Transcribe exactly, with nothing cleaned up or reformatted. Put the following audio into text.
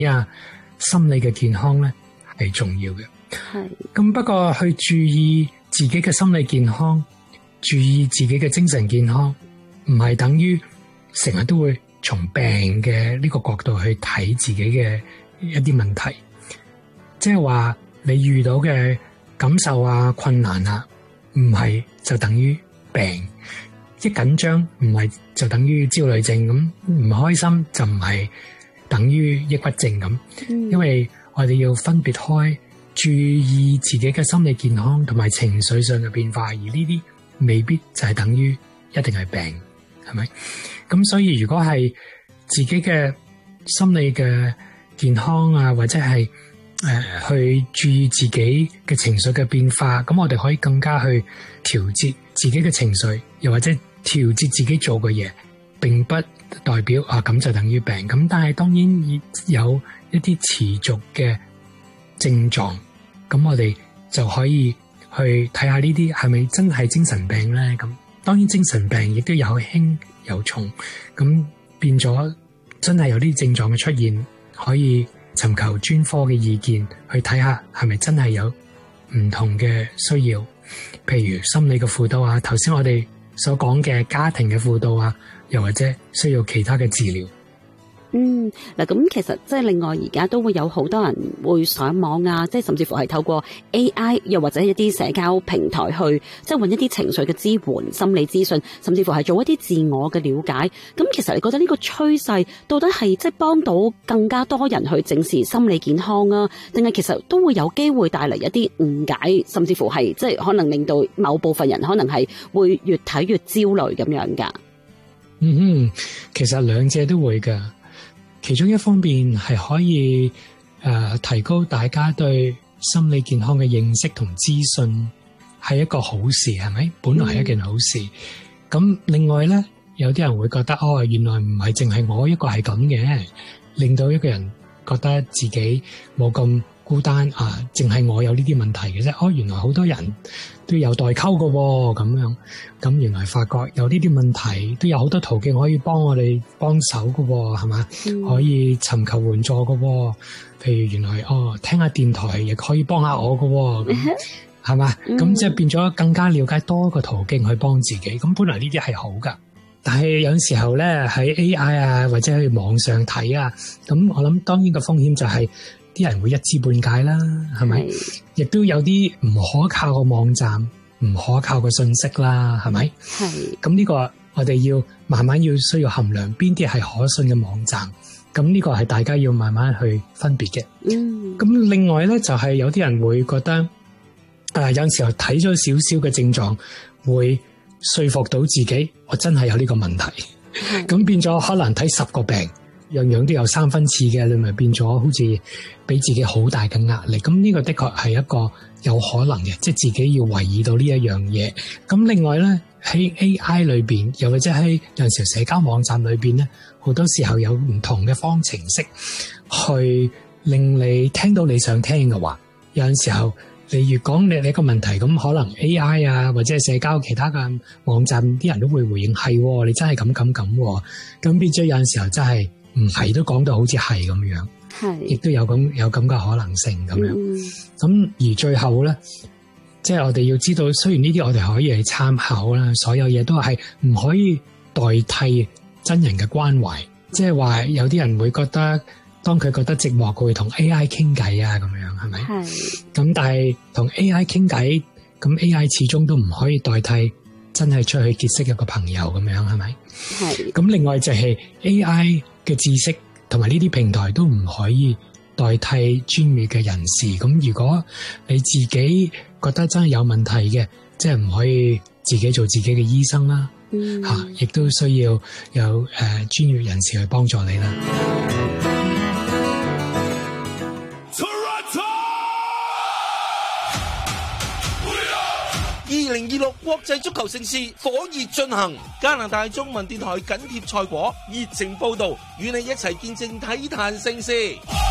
啊，心理嘅健康咧係重要嘅。 係。 咁不過去注意自己嘅心理健康，注意自己嘅精神健康，唔係等於成日都會從病嘅呢個角度去睇自己嘅一啲問題。即係話你遇到嘅感受啊、困難啊，唔係就等於病。一緊張唔係就等於焦慮症，咁唔開心就唔係等於抑鬱症咁。因為我哋要分別開，注意自己嘅心理健康同埋情緒上嘅變化，而呢啲未必就係等於一定係病，係咪？咁所以如果係自己嘅心理嘅健康啊，或者係誒、呃、去注意自己嘅情緒嘅變化，咁我哋可以更加去調節自己嘅情緒，又或者調節自己做嘅嘢，並不代表啊咁就等於病。咁但係當然有一啲持續嘅症狀，咁我哋就可以去睇下呢啲係咪真係精神病咧？咁當然精神病亦都有輕有重，咁變咗真係有啲症狀嘅出現，可以尋求專科嘅意見去睇下係咪真係有唔同嘅需要，譬如心理嘅輔導啊，頭先我哋所講嘅家庭嘅輔導啊，又或者需要其他嘅治療。 嗯，嗱，咁其實即係另外而家都會有好多人會上網啊，即係甚至乎係透過 A I 又或者一啲社交平台去即係揾一啲情緒嘅支援、心理資訊，甚至乎係做一啲自我嘅了解。咁其實你覺得呢個趨勢到底係即係幫到更加多人去正視心理健康啊，定係其實都會有機會帶嚟一啲誤解，甚至乎係即係可能令到某部分人可能係會越睇越焦慮咁樣噶？ 嗯哼，其實兩者都會噶。其中一方面係可以誒、呃、提高大家對心理健康嘅認識同資訊，係一個好事，係咪？本來係一件好事。咁、嗯、另外咧，有啲人會覺得哦，原來唔係淨係我一個係咁嘅，令到一個人覺得自己冇咁孤單啊，淨係我有呢啲問題嘅啫。哦，原來好多人都有代溝嘅喎，咁樣咁原來發覺有呢啲問題，都有好多途徑可以幫我哋幫手嘅喎，係嘛？嗯、可以尋求援助嘅喎。譬如原來哦，聽下電台亦可以幫下我嘅喎，咁係嘛？咁、嗯、即係變咗更加了解多個途徑去幫自己。咁本來呢啲係好㗎，但係有時候咧喺 A I 啊或者喺網上睇啊，咁我諗當然個風險就係、是。啲人會一知半解啦，係咪？亦都有啲唔可靠嘅網站，唔可靠嘅信息啦，係咪？係。咁呢個我哋要慢慢要需要衡量邊啲係可信嘅網站。咁呢個係大家要慢慢去分別嘅。嗯。咁另外咧，就係、是、有啲人會覺得，誒、呃、有陣時候睇咗少少嘅症狀，會說服到自己，我真係有呢個問題。咁變咗可能睇十個病。樣樣都有三分似嘅，你咪變咗好似俾自己好大嘅壓力。咁呢個的確係一個有可能嘅，即係自己要留意到呢一樣嘢。咁另外咧，喺 A I 裏邊，又或者喺有陣時社交網站裏邊咧，好多時候有唔同嘅方程式去令你聽到你想聽嘅話。有陣時候你越講你你個問題，咁可能 A I 啊或者係社交其他嘅網站啲人都會回應係，你真係咁咁咁。咁變咗有陣時候真係。唔係都講到好似係咁樣，係，亦都有咁有咁嘅可能性咁樣。咁、嗯、而最後咧，即係我哋要知道，雖然呢啲我哋可以係參考啦，所有嘢都係唔可以代替真人嘅關懷。即係話有啲人會覺得，當佢覺得寂寞，佢會同 A I 傾偈啊，咁樣係咪？係。咁但係同 A I 傾偈，咁 A I 始終都唔可以代替真係出去結識一個朋友咁樣，係咪？係。咁另外就係 A I。嘅知識同埋呢啲平台都唔可以代替專業嘅人士。咁如果你自己覺得真係有問題嘅，即係唔可以自己做自己嘅醫生啦，吓、嗯，亦、啊、都需要有誒專、呃、業人士去幫助你啦。 二零二六國際足球盛事火熱進行，加拿大中文電台緊貼賽果，熱情報道，與你一齊見證體壇盛事。